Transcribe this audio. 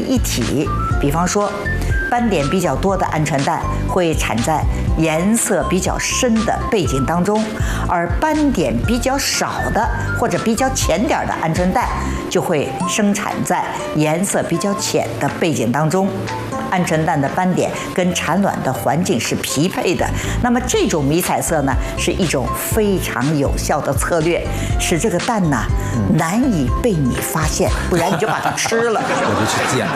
一体。比方说，斑点比较多的鹌鹑蛋会产在颜色比较深的背景当中，而斑点比较少的或者比较浅点的鹌鹑蛋就会生产在颜色比较浅的背景当中。鹌鹑蛋的斑点跟产卵的环境是匹配的，那么这种迷彩色呢，是一种非常有效的策略，使这个蛋呢难以被你发现，不然你就把它吃了。 我就去捡。